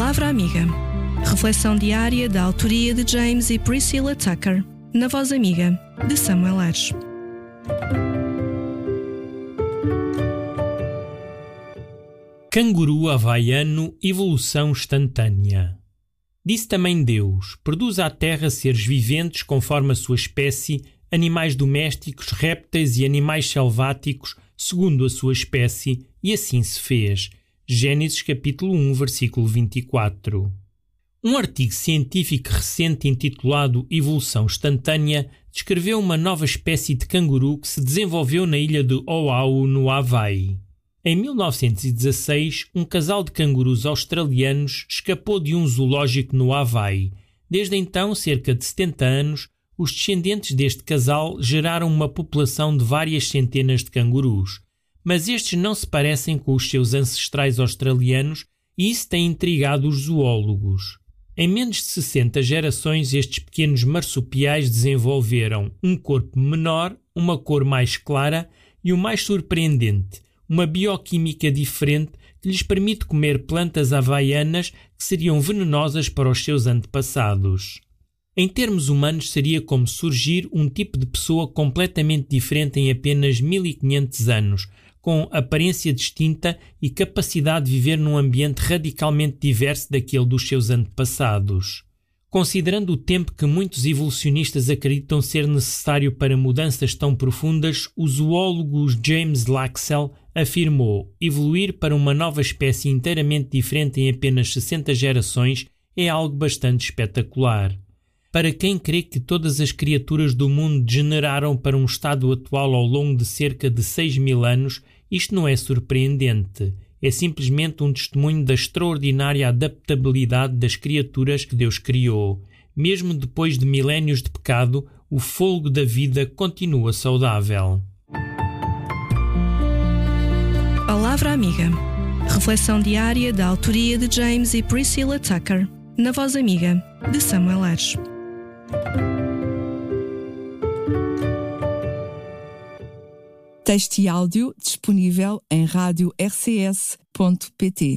Palavra Amiga. Reflexão diária da autoria de James e Priscilla Tucker, na Voz Amiga, de Samuel Ares. Canguru havaiano, evolução instantânea. Disse também Deus: produz à terra seres viventes conforme a sua espécie, animais domésticos, répteis e animais selváticos, segundo a sua espécie, e assim se fez. Gênesis capítulo 1, versículo 24. Um artigo científico recente intitulado Evolução Instantânea descreveu uma nova espécie de canguru que se desenvolveu na ilha de Oahu, no Havaí. Em 1916, um casal de cangurus australianos escapou de um zoológico no Havaí. Desde então, cerca de 70 anos, os descendentes deste casal geraram uma população de várias centenas de cangurus. Mas estes não se parecem com os seus ancestrais australianos e isso tem intrigado os zoólogos. Em menos de 60 gerações, estes pequenos marsupiais desenvolveram um corpo menor, uma cor mais clara e o mais surpreendente, uma bioquímica diferente que lhes permite comer plantas havaianas que seriam venenosas para os seus antepassados. Em termos humanos, seria como surgir um tipo de pessoa completamente diferente em apenas 1500 anos, com aparência distinta e capacidade de viver num ambiente radicalmente diverso daquele dos seus antepassados. Considerando o tempo que muitos evolucionistas acreditam ser necessário para mudanças tão profundas, o zoólogo James Laxell afirmou: evoluir para uma nova espécie inteiramente diferente em apenas 60 gerações é algo bastante espetacular. Para quem crê que todas as criaturas do mundo degeneraram para um estado atual ao longo de cerca de 6.000 anos, isto não é surpreendente. É simplesmente um testemunho da extraordinária adaptabilidade das criaturas que Deus criou. Mesmo depois de milénios de pecado, o fôlego da vida continua saudável. Palavra Amiga. Reflexão diária da autoria de James e Priscilla Tucker, na Voz Amiga, de Samuel Ares. Texto e áudio disponível em radio-rcs.pt.